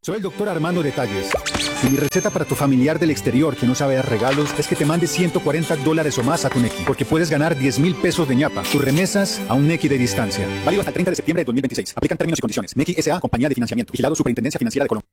Soy el doctor Armando Detalles. Y mi receta para tu familiar del exterior que no sabe dar regalos es que te mande $140 o más a tu Nequi, porque puedes ganar 10,000 pesos de ñapa. Tus remesas a un Nequi de distancia. Válido hasta el 30 de septiembre de 2026. Aplican términos y condiciones. Nequi S.A. Compañía de Financiamiento. Vigilado Superintendencia Financiera de Colombia.